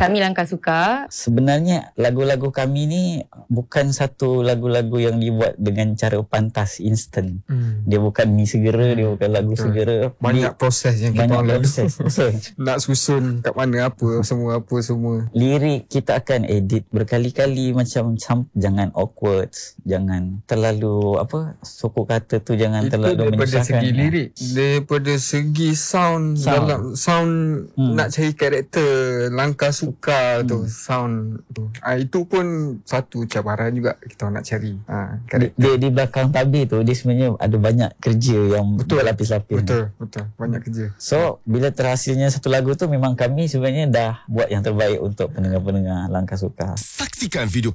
Kami Langkah Suka. Sebenarnya lagu-lagu kami ni bukan satu lagu-lagu yang dibuat dengan cara pantas instan. Dia bukan mie segera, dia bukan lagu segera. Banyak proses yang kita Banyak lalui. proses. Betul. Nak susun kat mana apa semua. Lirik kita akan edit berkali-kali, macam jangan awkward, jangan terlalu suku kata tu jangan Itu terlalu daripada menyusahkan. segi lirik. Daripada segi sound. Dalam sound nak cari karakter Langkah Suka tu, sound tu. Itu pun satu cabaran juga kita nak cari karakter. Di belakang tabir tu dia sebenarnya ada banyak kerja yang berlapis-lapis. Betul. Banyak kerja. So bila terhasilnya satu lagu tu, memang kami sebenarnya dah buat yang terbaik untuk pendengar-pendengar Langkah Suka. Saksikan video